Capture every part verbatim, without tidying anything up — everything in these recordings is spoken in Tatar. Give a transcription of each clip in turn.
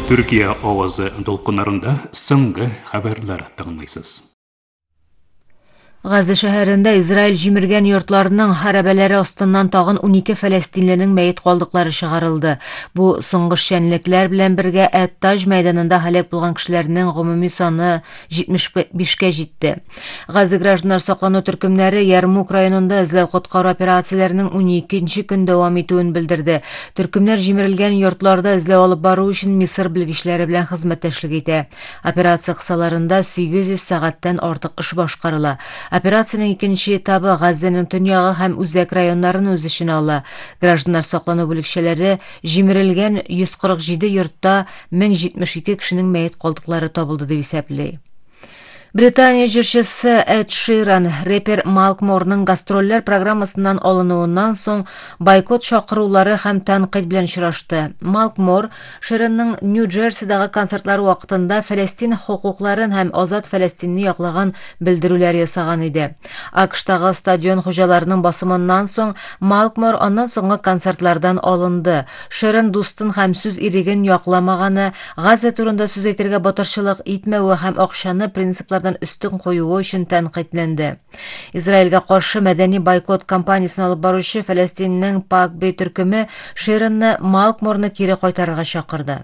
Türkiye ovazı dolqınlarında соңғы haberler тыңлайсыз. Газа шәһәрендә Израиль җимергән йортларының хәрабәләре астыннан тагын унике фәләстинленең мәйет калдыклары чыгарылды. Бу соңгы шәнлекләр белән бергә Әт-Таж мәйданында һәлак булган кешеләрнең гомуми саны җитмеш бишкә җитте. Газа гражданнар саклану төркемнәре Ярмук районында эзләү-коткару операцияләренең уникенче көн дәвам итүен белдерде. Төркемнәр җимерелгән йортларда эзләү алып бару өчен Мисыр белгечләре белән хезмәттәшлек итә. Операция кысаларында сигез йөз сәгатьтән артык эш башкарыла. Операциянең икенче этабы Газаның төньягы һәм үзәк районнарын үз эченә ала. Гражданнар саклану бүлекчәләре җимерелгән йөз кырык җиде йортта мең җитмеш ике кешенең мәйет калдыклары табылды дип исәпли. Британия җырчысы Эд Ширан рэпер Малкморның гастрольләр программасыннан алынуыннан соң бойкот чакырулары һәм тәнкыйть белән очрашты. Малкмор Ширанның Нью-Джерсидагы концертлары вакытында Фәләстин хокукларын һәм азат Фәләстинне яклаган белдерүләр ясаган иде. АКШтагы стадион хуҗаларының басымыннан соң Малкмор аннан соңгы концертлардан алынды. Ширан дустын һәм сүз иреген якламаганы, Газа турында сүз әйтергә батырчылык итмәве һәм акчаны принциплар үстен куюы өчен тәнкыйтьләнде. Израильгә каршы мәдәни бойкот кампаниясын алып баручы Фәләстиннең Пакбей төркеме Ширанны Малкморны кире кайтарырга чакырды.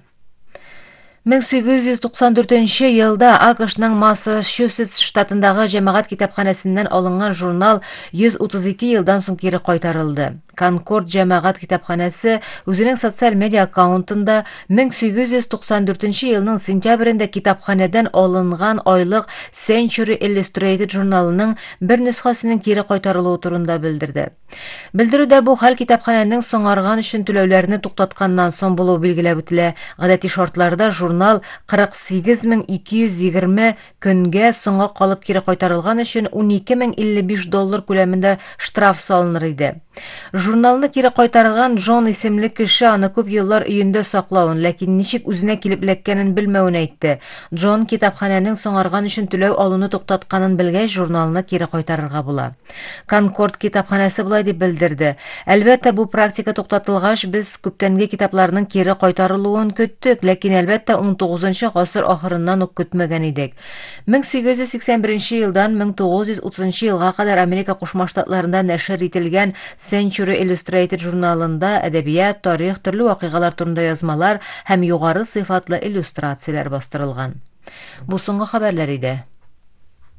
мең сигез йөз туксан дүртенче елда АКШның Массачусетс штатындагы җәмәгать китапханәсеннән алынган журнал йөз утыз ике елдан соң кире кайтарылды. Конкорд җәмәгать китапханәсе үзенең социаль медиа аккаунтында мең сигез йөз туксан дүртенче елның сентябрендә китапханәдән алынган айлык Century Illustrated журналының бер нөсхәсенең кире кайтарылуы турында белдерде. Белдерүдә бу хәл китапханәнең соңарган өчен түләүләрне туктатканнан соң булуы билгеләп үтелә. Гадәти шартларда журнал кырык сигез мең ике йөз егерме көнгә соңга калып кире кайтарылган өчен унике мең илле биш доллар күләмендә штраф салыныр иде. Журналны кире кайтарган Джон исемле кеше аны күп еллар өендә саклавын, ләкин ничек үзенә килеп эләккәнен белмәвен әйтте. Джон китапханәнең соңарган өчен түләү алуны туктатканын белгәч, журналны кире кайтарырга була. Конкорд китапханәсе булай дип белдерде. Әлбәттә, бу практика туктатылгач, без күптәнге китапларның кире кайтарылуын көттек, ләкин әлбәттә ун тугызынчы гасыр ахырыннан ук көтмәгән идек. мең сигез йөз сиксән беренче елдан мең тугыз йөз утызынчы елга кадәр Америка Кушма Штатларында нәшер ителгән Century Illustrated журналында әдәбият, тарих, төрле вакыйгалар турында язмалар һәм югары сыйфатлы иллюстрацияләр бастырылган. Бу соңгы хәбәрләр иде.